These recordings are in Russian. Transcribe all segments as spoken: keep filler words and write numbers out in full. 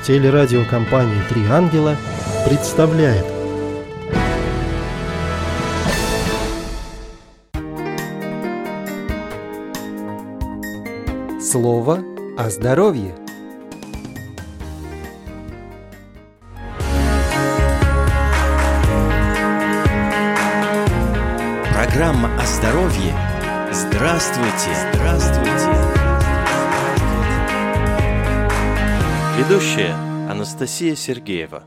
Телерадиокомпания «Три ангела» представляет Слово о здоровье. Программа о здоровье. Здравствуйте! Здравствуйте! Ведущая Анастасия Сергеева.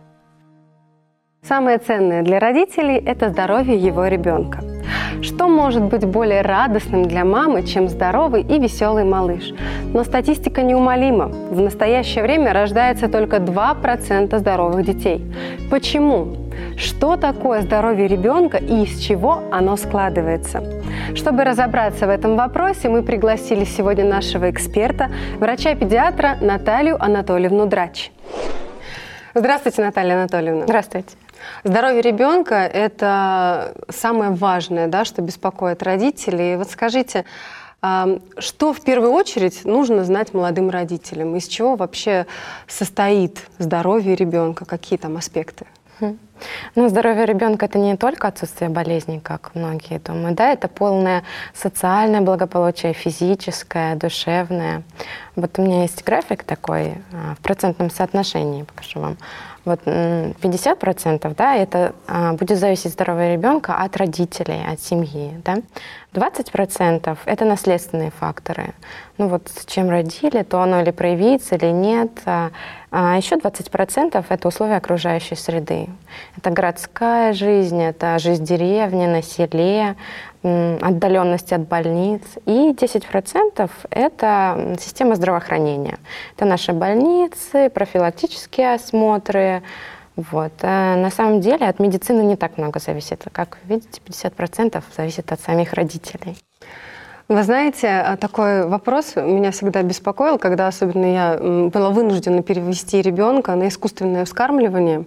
Самое ценное для родителей – это здоровье его ребенка. Что может быть более радостным для мамы, чем здоровый и веселый малыш? Но статистика неумолима. В настоящее время рождается только два процента здоровых детей. Почему? Что такое здоровье ребенка и из чего оно складывается? Чтобы разобраться в этом вопросе, мы пригласили сегодня нашего эксперта, врача-педиатра Наталью Анатольевну Драч. Здравствуйте, Наталья Анатольевна. Здравствуйте. Здоровье ребенка – это самое важное, да, что беспокоит родителей. Вот скажите, что в первую очередь нужно знать молодым родителям? Из чего вообще состоит здоровье ребенка? Какие там аспекты? Ну, здоровье ребенка – это не только отсутствие болезней, как многие думают, да, это полное социальное благополучие, физическое, душевное. Вот у меня есть график такой в процентном соотношении, покажу вам. Вот пятьдесят процентов, да, это а, будет зависеть здоровье ребенка от родителей, от семьи, да. двадцать процентов это наследственные факторы. Ну вот с чем родили, то оно или проявится, или нет. А, а еще двадцать процентов это условия окружающей среды. Это городская жизнь, это жизнь в деревне, на селе, отдаленность от больниц. И десять процентов это система здравоохранения. Это наши больницы, профилактические осмотры. Вот. А на самом деле от медицины не так много зависит. Как вы видите, пятьдесят процентов зависит от самих родителей. Вы знаете, такой вопрос меня всегда беспокоил, когда особенно я была вынуждена перевести ребенка на искусственное вскармливание.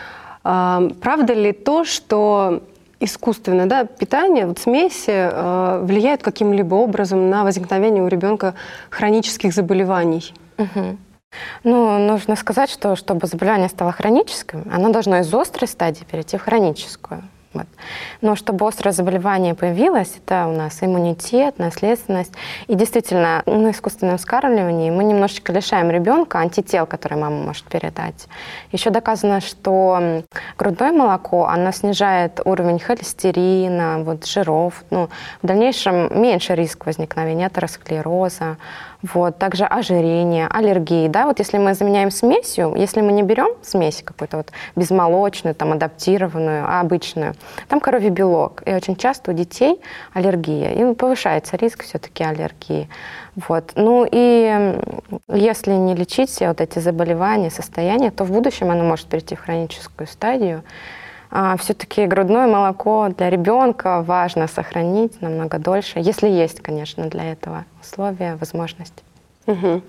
Правда ли то, что искусственное, да, питание, вот смеси э, влияют каким-либо образом на возникновение у ребенка хронических заболеваний? Угу. Ну, нужно сказать, что чтобы заболевание стало хроническим, оно должно из острой стадии перейти в хроническую. Вот. Но чтобы острое заболевание появилось, это у нас иммунитет, наследственность. И действительно, на искусственном вскармливании мы немножечко лишаем ребенка антител, которые мама может передать. Еще доказано, что грудное молоко, оно снижает уровень холестерина, вот, жиров. Ну, в дальнейшем меньше риск возникновения атеросклероза. Вот, также ожирение, аллергии. Да? Вот если мы заменяем смесью, если мы не берем смесь какую-то вот безмолочную, там, адаптированную, а обычную, там коровий белок. И очень часто у детей аллергия. И повышается риск все-таки аллергии. Вот. Ну и если не лечить все вот эти заболевания, состояния, то в будущем оно может перейти в хроническую стадию. А все-таки грудное молоко для ребенка важно сохранить намного дольше, если есть, конечно, для этого условия, возможность. Угу.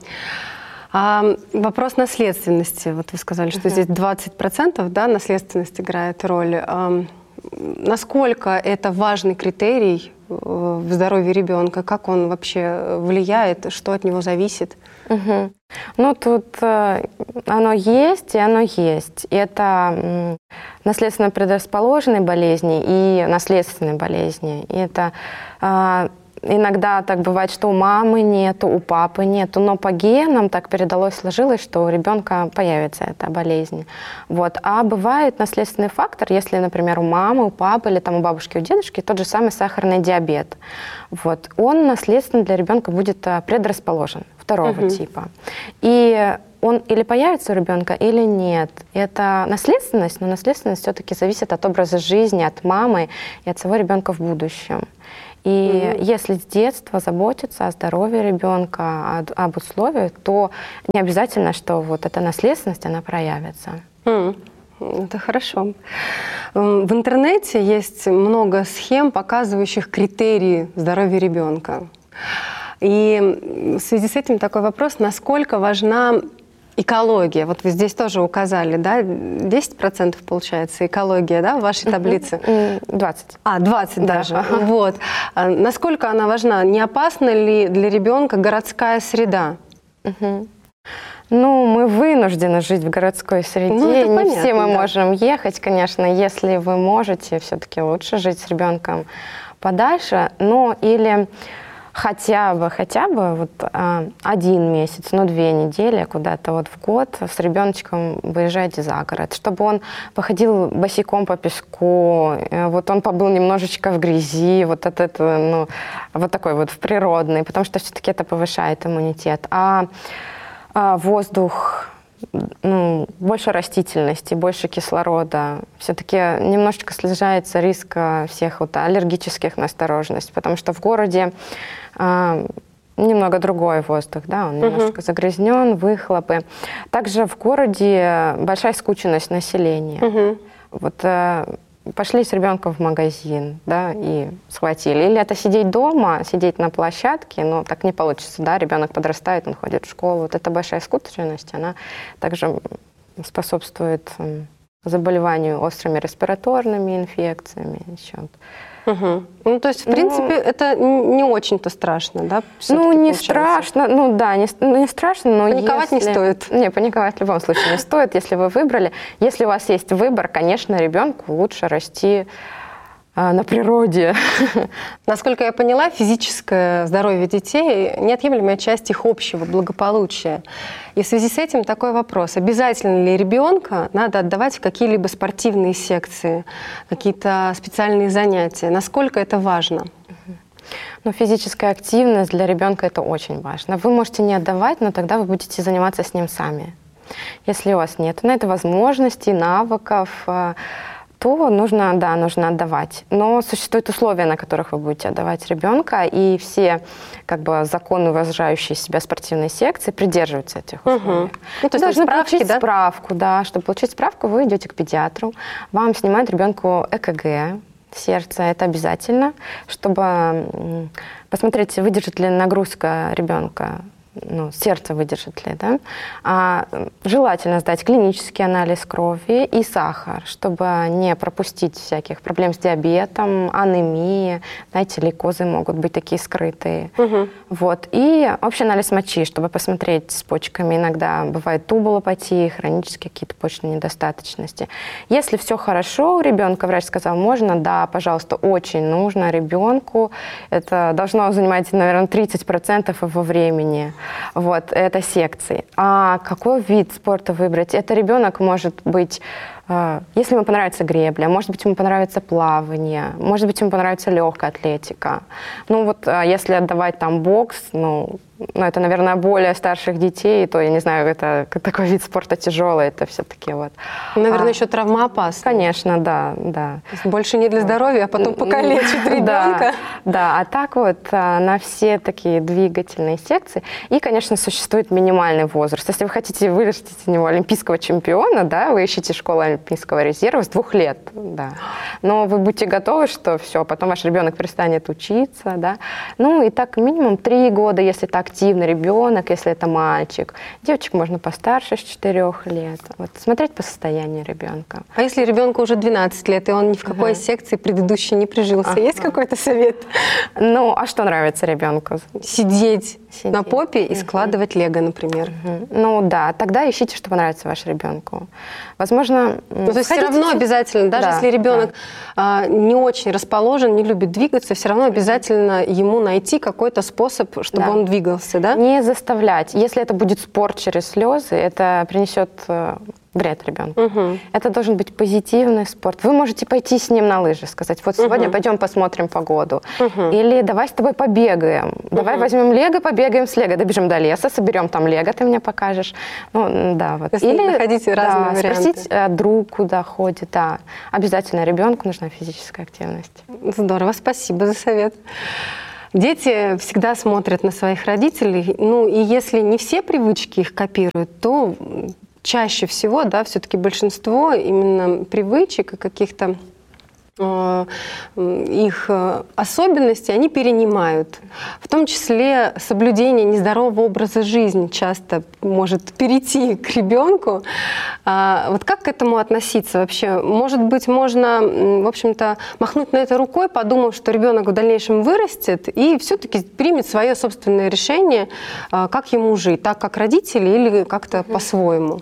А вопрос наследственности. Вот вы сказали, что угу. здесь двадцать процентов, да, наследственность играет роль. А насколько это важный критерий в здоровье ребенка? Как он вообще влияет? Что от него зависит? Угу. Ну, тут э, оно есть, и оно есть. Это э, наследственно предрасположенные болезни и наследственные болезни. И это э, иногда так бывает, что у мамы нету, у папы нету, но по генам так передалось, сложилось, что у ребенка появится эта болезнь. Вот. А бывает наследственный фактор, если, например, у мамы, у папы или там, у бабушки, у дедушки тот же самый сахарный диабет. Вот. Он наследственно для ребенка будет предрасположен второго угу. типа. И он или появится у ребенка, или нет. Это наследственность, но наследственность все-таки зависит от образа жизни, от мамы и от своего ребенка в будущем. И mm-hmm. если с детства заботиться о здоровье ребенка, об условиях, то не обязательно, что вот эта наследственность, она проявится. Mm. Это хорошо. В интернете есть много схем, показывающих критерии здоровья ребенка. И в связи с этим такой вопрос, насколько важна экология. Вот вы здесь тоже указали, да, десять процентов получается экология, да, в вашей таблице? двадцать. А, двадцать да. даже. Ага. Вот. А насколько она важна? Не опасна ли для ребенка городская среда? Угу. Ну, мы вынуждены жить в городской среде. Ну, это не понятно, все мы да. можем ехать, конечно. Если вы можете, все-таки лучше жить с ребенком подальше. Но или хотя бы, хотя бы вот а, один месяц, ну, две недели куда-то вот в год с ребеночком выезжайте за город, чтобы он походил босиком по песку, э, вот он побыл немножечко в грязи, вот от этого, ну, вот такой вот в природный, потому что все-таки это повышает иммунитет. А, а воздух, ну, больше растительности, больше кислорода, все-таки немножечко снижается риск всех вот аллергических настороженностей, потому что в городе а, немного другой воздух, да, он uh-huh. немножко загрязнен, выхлопы. Также в городе большая скученность населения. Uh-huh. Вот а, пошли с ребенком в магазин, да, и схватили. Или это сидеть дома, сидеть на площадке, но так не получится, да, ребенок подрастает, он ходит в школу. Вот эта большая скученность, она также способствует заболеванию острыми респираторными инфекциями еще. Угу. Ну, то есть, в ну, принципе, это не очень-то страшно, да? Ну, не получается? Страшно, ну да, не, не страшно, но паниковать если... не стоит. Не, паниковать в любом случае не стоит, если вы выбрали. Если у вас есть выбор, конечно, ребенку лучше расти на природе. Насколько я поняла, физическое здоровье детей – неотъемлемая часть их общего благополучия. И в связи с этим такой вопрос. Обязательно ли ребенка надо отдавать в какие-либо спортивные секции, какие-то специальные занятия? Насколько это важно? Ну, физическая активность для ребенка – это очень важно. Вы можете не отдавать, но тогда вы будете заниматься с ним сами. Если у вас нет на это возможностей, навыков, то нужно, да, нужно отдавать. Но существуют условия, на которых вы будете отдавать ребенка, и все как бы законы, уважающие себя спортивные секции, придерживаются этих условий. Угу. Ну, то есть должны справки, получить да? справку, да. Чтобы получить справку, вы идете к педиатру, вам снимают ребенку ЭКГ сердца, это обязательно, чтобы посмотреть, выдержит ли нагрузка ребенка, ну, сердце выдержит ли, да. А, желательно сдать клинический анализ крови и сахар, чтобы не пропустить всяких проблем с диабетом, анемии, знаете, лейкозы могут быть такие скрытые. Угу. Вот. И общий анализ мочи, чтобы посмотреть с почками. Иногда бывает тубулопатии, хронические какие-то почечные недостаточности. Если все хорошо у ребенка, врач сказал, можно, да, пожалуйста, очень нужно ребенку. Это должно занимать, наверное, тридцать процентов его времени. Вот, это секции. А какой вид спорта выбрать? Это ребенок может быть, э, если ему понравится гребля, может быть, ему понравится плавание, может быть, ему понравится легкая атлетика. Ну вот, э, если отдавать там бокс, ну, ну, это, наверное, более старших детей, то, я не знаю, это такой вид спорта тяжелый, это все-таки вот. Наверное, а, еще травмоопасно. Конечно, да, да. Больше не для здоровья, а потом покалечит ребенка. Да, да, а так вот на все такие двигательные секции. И, конечно, существует минимальный возраст. Если вы хотите вырастить из него олимпийского чемпиона, да, вы ищете школу олимпийского резерва с двух лет, да. Но вы будьте готовы, что все, потом ваш ребенок перестанет учиться, да. Ну и так минимум три года, если так активный ребенок, если это мальчик. Девочек можно постарше, с четырех лет. Вот, смотреть по состоянию ребенка. А если ребенку уже двенадцать лет, и он ни в какой ага. секции предыдущей не прижился, ага. есть какой-то совет? Ну, а что нравится ребенку? Сидеть, Сидеть. на попе и складывать лего, например. Угу. Ну да, тогда ищите, что понравится вашему ребенку. Возможно, ну, то есть все равно обязательно, даже да, если ребенок да. не очень расположен, не любит двигаться, все равно обязательно ему найти какой-то способ, чтобы да. он двигался, да? Не заставлять. Если это будет спорт через слезы, это принесет вред ребенку. Угу. Это должен быть позитивный спорт. Вы можете пойти с ним на лыжи, сказать, вот сегодня угу. пойдем посмотрим погоду. Угу. Или давай с тобой побегаем. Угу. Давай возьмем лего, побегаем с лего, добежим до леса, соберем там лего, ты мне покажешь. Ну, да, вот. Или находите разные да, варианты. Спросить а, друг, куда ходит. Да. Обязательно ребенку нужна физическая активность. Здорово, спасибо за совет. Дети всегда смотрят на своих родителей, ну и если не все привычки их копируют, то чаще всего, да, все-таки большинство именно привычек и каких-то их особенности они перенимают. В том числе соблюдение нездорового образа жизни часто может перейти к ребенку. Вот как к этому относиться вообще? Может быть, можно, в общем-то, махнуть на это рукой, подумав, что ребенок в дальнейшем вырастет и все-таки примет свое собственное решение, как ему жить, так как родители или как-то mm-hmm. по-своему.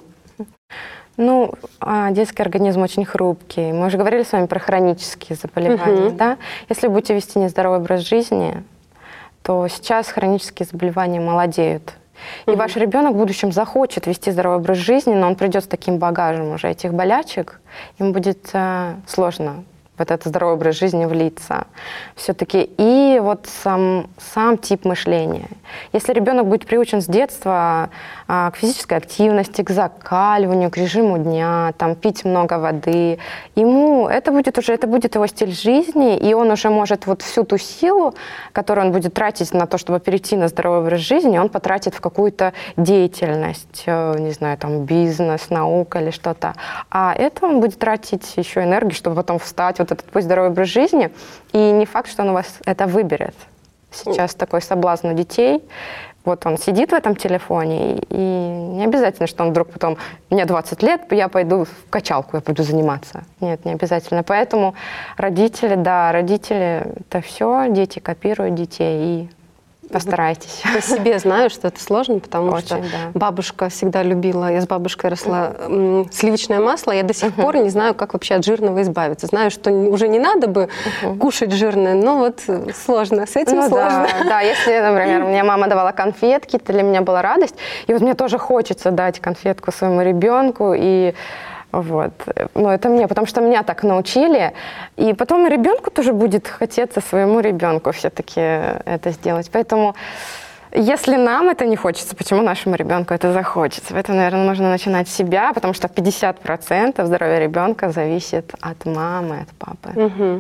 Ну, детский организм очень хрупкий. Мы уже говорили с вами про хронические заболевания, uh-huh. да? Если будете вести нездоровый образ жизни, то сейчас хронические заболевания молодеют. И uh-huh. ваш ребенок в будущем захочет вести здоровый образ жизни, но он придет с таким багажем уже этих болячек, ему будет э, сложно в этот здоровый образ жизни влиться. Все-таки и вот сам, сам тип мышления. Если ребенок будет приучен с детства а, к физической активности, к закаливанию, к режиму дня, там, пить много воды, ему это будет уже это будет его стиль жизни, и он уже может вот всю ту силу, которую он будет тратить на то, чтобы перейти на здоровый образ жизни, он потратит в какую-то деятельность, не знаю, там, бизнес, наука или что-то. А это он будет тратить еще энергию, чтобы потом встать, вот этот путь здоровый образ жизни, и не факт, что он у вас это выберет. Сейчас такой соблазн у детей. Вот он сидит в этом телефоне, и не обязательно, что он вдруг потом, мне двадцать лет, я пойду в качалку, я пойду заниматься. Нет, не обязательно. Поэтому родители, да, родители, это все, дети копируют детей, и постарайтесь. По себе знаю, что это сложно, потому Очень, что да. бабушка всегда любила, я с бабушкой росла, uh-huh. сливочное масло, я до сих uh-huh. пор не знаю, как вообще от жирного избавиться. Знаю, что уже не надо бы uh-huh. кушать жирное, но вот сложно, с этим ну, сложно. Да, да, если, например, мне мама давала конфетки, это для меня была радость, и вот мне тоже хочется дать конфетку своему ребенку, и вот. Но это мне, потому что меня так научили. И потом и ребенку тоже будет хотеться своему ребенку все-таки это сделать. Поэтому, если нам это не хочется, почему нашему ребенку это захочется? Поэтому, наверное, нужно начинать с себя, потому что пятьдесят процентов здоровья ребенка зависит от мамы, от папы. Угу.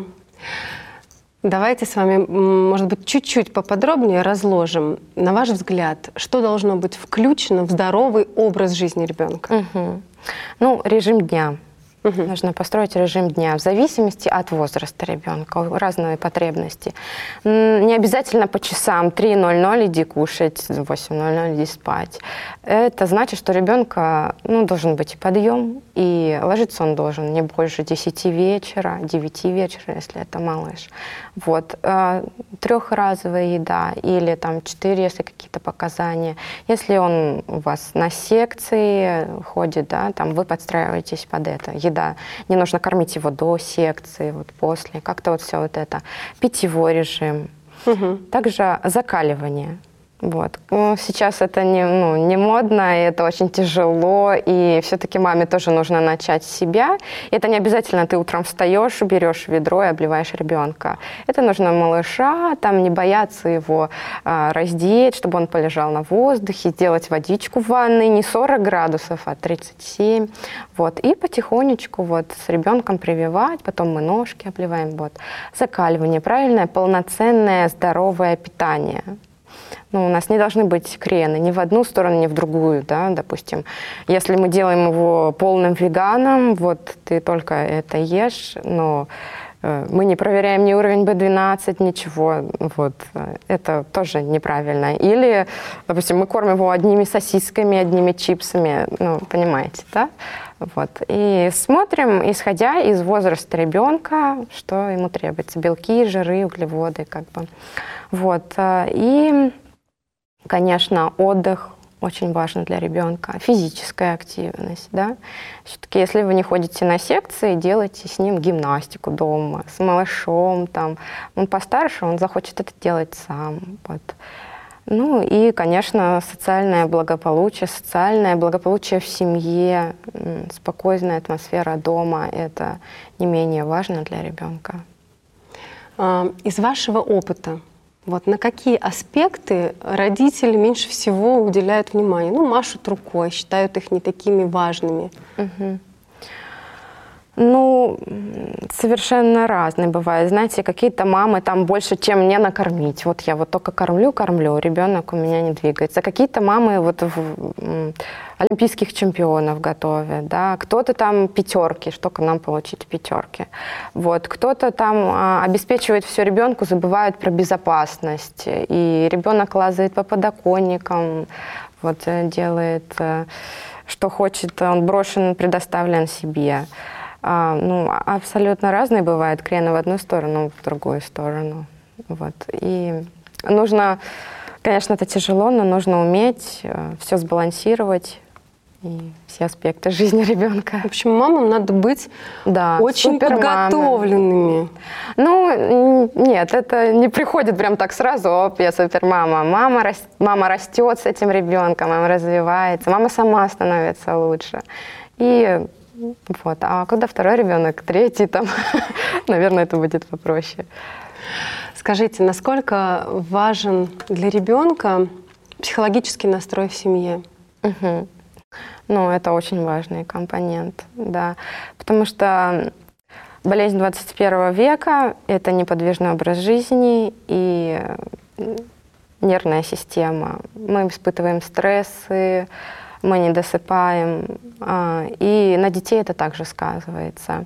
Давайте с вами, может быть, чуть-чуть поподробнее разложим. На ваш взгляд, что должно быть включено в здоровый образ жизни ребенка? Угу. Ну, режим дня. Угу. Нужно построить режим дня в зависимости от возраста ребенка, разные потребности. Не обязательно по часам три ноль ноль иди кушать, восемь ноль ноль иди спать. Это значит, что ребенка ну, должен быть подъем, и ложиться он должен не больше десяти вечера, девяти вечера, если это малыш. Вот. Трехразовая еда или там четыре, если какие-то показания. Если он у вас на секции ходит, да, там вы подстраиваетесь под это. Еда. Не нужно кормить его до секции, вот после. Как-то вот все вот это. Питьевой режим. Угу. Также закаливание. Вот. Ну, сейчас это не, ну, не модно, и это очень тяжело, и все-таки маме тоже нужно начать с себя. И это не обязательно ты утром встаешь, берешь ведро и обливаешь ребенка. Это нужно малыша, там не бояться его а, раздеть, чтобы он полежал на воздухе, сделать водичку в ванной не сорок градусов, а тридцать семь. Вот. И потихонечку вот, с ребенком прививать, потом мы ножки обливаем. Вот. Закаливание, правильное, полноценное, здоровое питание. Ну, у нас не должны быть крены ни в одну сторону, ни в другую, да, допустим. Если мы делаем его полным веганом, вот ты только это ешь, но э, мы не проверяем ни уровень бэ двенадцать, ничего, вот, это тоже неправильно. Или, допустим, мы кормим его одними сосисками, одними чипсами, ну, понимаете, да? Вот. И смотрим, исходя из возраста ребенка, что ему требуется. Белки, жиры, углеводы, как бы. Вот. И, конечно, отдых очень важен для ребенка. Физическая активность, да. Все-таки, если вы не ходите на секции, делайте с ним гимнастику дома, с малышом, там. Он постарше, он захочет это делать сам. Вот. Ну и, конечно, социальное благополучие, социальное благополучие в семье, спокойная атмосфера дома – это не менее важно для ребенка. Из вашего опыта, вот на какие аспекты родители меньше всего уделяют внимание? Ну, машут рукой, считают их не такими важными. Угу. Ну, совершенно разные бывают. Знаете, какие-то мамы там больше, чем мне накормить. Вот я вот только кормлю, кормлю, ребенок у меня не двигается. Какие-то мамы вот в олимпийских чемпионов готовят, да. Кто-то там пятерки, что к нам получить пятерки. Вот. Кто-то там а, обеспечивает все ребенку, забывает про безопасность. И ребенок лазает по подоконникам, вот, делает, что хочет, он брошен, предоставлен себе. А, ну, абсолютно разные бывают, крены в одну сторону, в другую сторону. Вот. И нужно, конечно, это тяжело, но нужно уметь все сбалансировать и все аспекты жизни ребенка. В общем, мамам надо быть да, очень подготовленными. Ну, нет, это не приходит прям так сразу, оп, я супермама. Мама, рас... мама растет с этим ребенком, мама развивается, мама сама становится лучше. И вот. А когда второй ребенок, третий, там, наверное, это будет попроще. Скажите, насколько важен для ребенка психологический настрой в семье? Угу. Ну, это очень важный компонент, да. Потому что болезнь двадцать первого века – это неподвижный образ жизни и нервная система. Мы испытываем стрессы, мы не досыпаем, и на детей это также сказывается.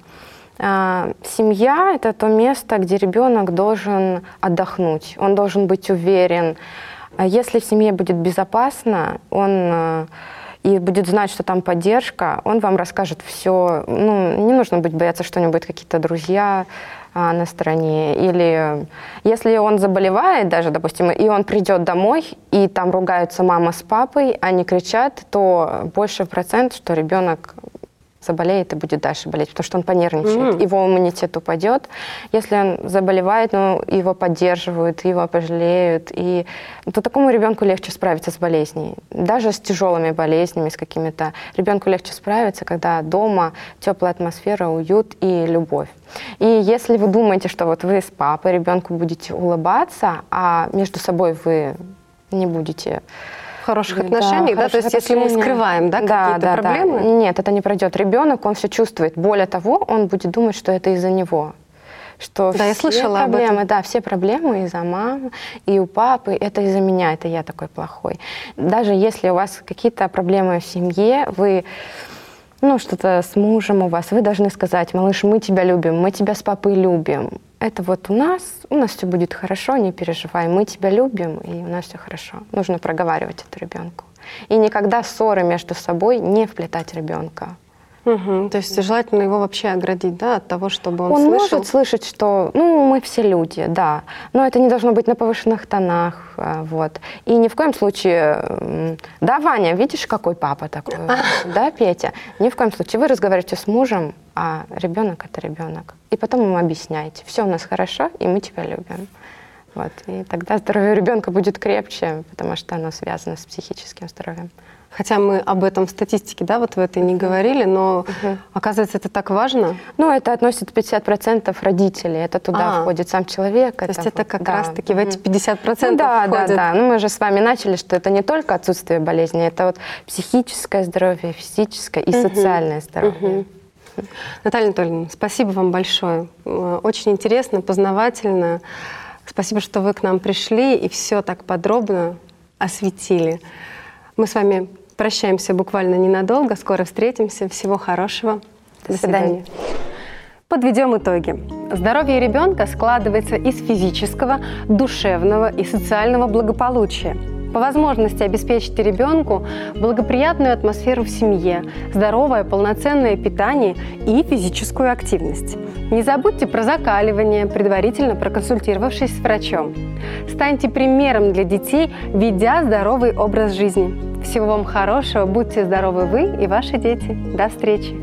Семья – это то место, где ребенок должен отдохнуть, он должен быть уверен. Если в семье будет безопасно, он и будет знать, что там поддержка, он вам расскажет все. Ну, не нужно будет бояться, что у него будут какие-то друзья а, на стороне. Или если он заболевает даже, допустим, и он придет домой, и там ругаются мама с папой, они кричат, то больше процент, что ребенок заболеет и будет дальше болеть, потому что он понервничает, mm-hmm. его иммунитет упадет. Если он заболевает, ну, его поддерживают, его пожалеют, и то такому ребенку легче справиться с болезнью. Даже с тяжелыми болезнями, с какими-то, ребенку легче справиться, когда дома теплая атмосфера, уют и любовь. И если вы думаете, что вот вы с папой ребенку будете улыбаться, а между собой вы не будете в хороших отношениях, да, да? То есть если мы скрываем, да, да, какие-то да, проблемы? Да. Нет, это не пройдет. Ребенок, он все чувствует. Более того, он будет думать, что это из-за него. Что да, я слышала проблемы, об этом. Да, все проблемы из-за мамы и у папы, это из-за меня, это я такой плохой. Даже если у вас какие-то проблемы в семье, вы, ну, что-то с мужем у вас, вы должны сказать: малыш, мы тебя любим, мы тебя с папой любим. Это вот у нас, у нас все будет хорошо, не переживай, мы тебя любим, и у нас все хорошо. Нужно проговаривать это ребенку. И никогда ссоры между собой не вплетать ребенка. Угу. То есть желательно его вообще оградить, да, от того, чтобы он, он слышал? Он может слышать, что, ну, мы все люди, да, но это не должно быть на повышенных тонах, вот. И ни в коем случае, да, Ваня, видишь, какой папа такой, да, Петя? Ни в коем случае. Вы разговариваете с мужем, а ребенок — это ребенок. И потом ему объясняете: все у нас хорошо, и мы тебя любим. Вот. И тогда здоровье ребенка будет крепче, потому что оно связано с психическим здоровьем. Хотя мы об этом в статистике, да, вот в этой не говорили, но uh-huh. оказывается, это так важно. Ну, это относится пятьдесят процентов родителей, это туда а, входит сам человек. То это есть это как да. раз-таки в эти пятьдесят процентов ну, да, входит. Да, да, ну мы же с вами начали, что это не только отсутствие болезни, это вот психическое здоровье, физическое и uh-huh. социальное здоровье. Uh-huh. Наталья Анатольевна, спасибо вам большое. Очень интересно, познавательно. Спасибо, что вы к нам пришли и все так подробно осветили. Мы с вами прощаемся буквально ненадолго. Скоро встретимся. Всего хорошего. До, До свидания. свидания. Подведем итоги. Здоровье ребенка складывается из физического, душевного и социального благополучия. По возможности обеспечьте ребенку благоприятную атмосферу в семье, здоровое полноценное питание и физическую активность. Не забудьте про закаливание, предварительно проконсультировавшись с врачом. Станьте примером для детей, ведя здоровый образ жизни. Всего вам хорошего, будьте здоровы вы и ваши дети. До встречи!